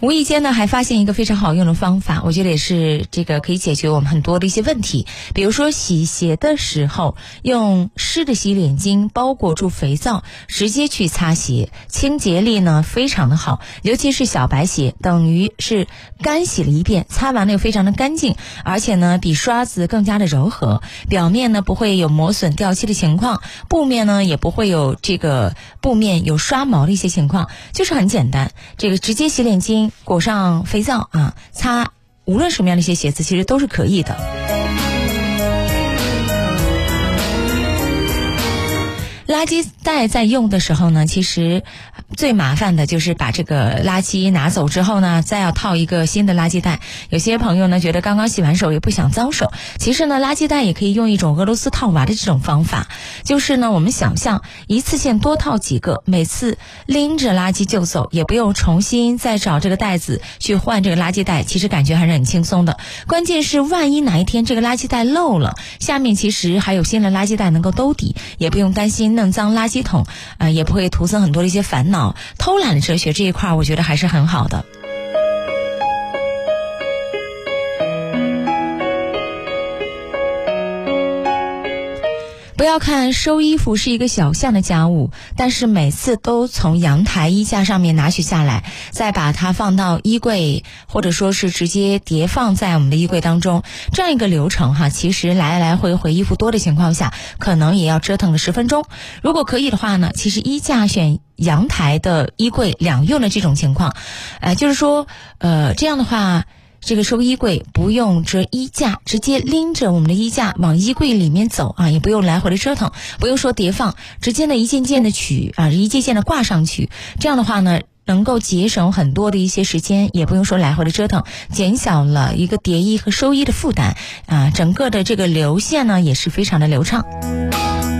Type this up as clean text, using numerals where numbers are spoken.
无意间呢还发现一个非常好用的方法，我觉得也是这个可以解决我们很多的一些问题。比如说洗鞋的时候用湿的洗脸巾包裹住肥皂直接去擦鞋，清洁力呢非常的好，尤其是小白鞋等于是干洗了一遍，擦完了又非常的干净，而且呢比刷子更加的柔和，表面呢不会有磨损掉漆的情况，布面呢也不会有这个布面有刷毛的一些情况，就是很简单，这个直接洗脸巾裹上肥皂啊，擦无论什么样的一些鞋子其实都是可以的。垃圾袋在用的时候呢，其实最麻烦的就是把这个垃圾拿走之后呢，再要套一个新的垃圾袋。有些朋友呢觉得刚刚洗完手也不想脏手，其实呢垃圾袋也可以用一种俄罗斯套娃的这种方法，就是呢我们想象一次性多套几个，每次拎着垃圾就走，也不用重新再找这个袋子去换这个垃圾袋，其实感觉还是很轻松的。关键是万一哪一天这个垃圾袋漏了，下面其实还有新的垃圾袋能够兜底，也不用担心弄脏垃圾桶，也不会徒增很多的一些烦恼。偷懒的哲学这一块我觉得还是很好的。不要看收衣服是一个小项的家务，但是每次都从阳台衣架上面拿取下来，再把它放到衣柜，或者说是直接叠放在我们的衣柜当中，这样一个流程哈，其实来来回回衣服多的情况下，可能也要折腾了10分钟。如果可以的话呢，其实衣架选阳台的衣柜两用的这种情况，就是说这样的话，这个收衣柜不用折衣架，直接拎着我们的衣架往衣柜里面走啊，也不用来回的折腾，不用说叠放，直接呢一件件的取啊，一件件的挂上去。这样的话呢，能够节省很多的一些时间，也不用说来回的折腾，减小了一个叠衣和收衣的负担啊，整个的这个流线呢也是非常的流畅。